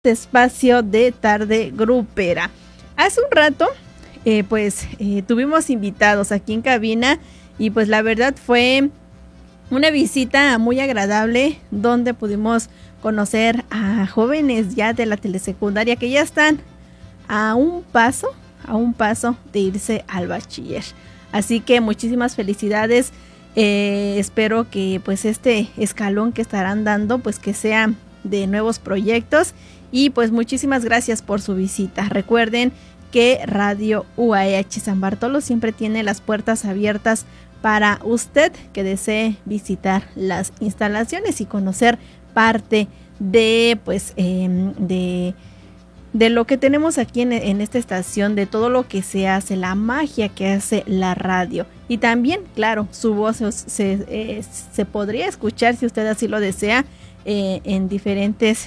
espacio de Tarde Grupera. Hace un rato, tuvimos invitados aquí en cabina y pues la verdad fue una visita muy agradable donde pudimos conocer a jóvenes ya de la telesecundaria que ya están a un paso de irse al bachiller. Así que muchísimas felicidades. Espero que pues este escalón que estarán dando pues que sea de nuevos proyectos y pues muchísimas gracias por su visita. Recuerden que Radio UAH San Bartolo siempre tiene las puertas abiertas para usted que desee visitar las instalaciones y conocer parte de de lo que tenemos aquí en esta estación, de todo lo que se hace, la magia que hace la radio. Y también, claro, su voz se podría escuchar, si usted así lo desea, en diferentes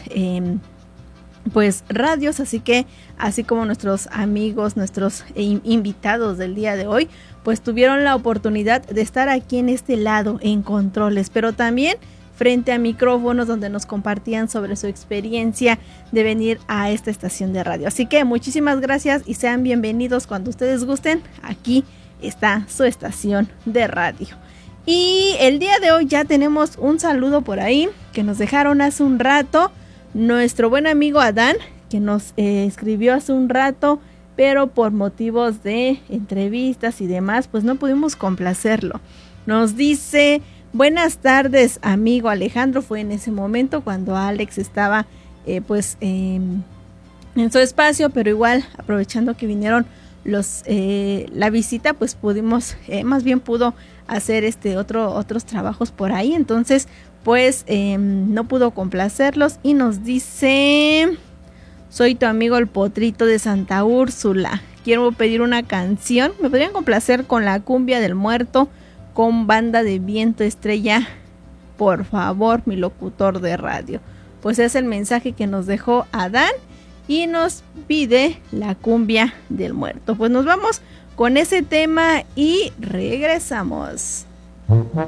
radios. Así que, así como nuestros amigos, nuestros invitados del día de hoy, pues tuvieron la oportunidad de estar aquí en este lado, en controles, pero también frente a micrófonos donde nos compartían sobre su experiencia de venir a esta estación de radio. Así que muchísimas gracias y sean bienvenidos cuando ustedes gusten. Aquí está su estación de radio. Y el día de hoy ya tenemos un saludo por ahí que nos dejaron hace un rato. Nuestro buen amigo Adán, que nos escribió hace un rato, pero por motivos de entrevistas y demás, pues no pudimos complacerlo. Nos dice: buenas tardes, amigo Alejandro. Fue en ese momento cuando Alex estaba en su espacio, pero igual aprovechando que vinieron la visita, pues pudimos, más bien pudo hacer otros trabajos por ahí, entonces pues no pudo complacerlos y nos dice: soy tu amigo el Potrito de Santa Úrsula, quiero pedir una canción, me podrían complacer con la cumbia del muerto con Banda de Viento Estrella, por favor, mi locutor de radio. Pues es el mensaje que nos dejó Adán y nos pide la cumbia del muerto. Pues nos vamos con ese tema y regresamos.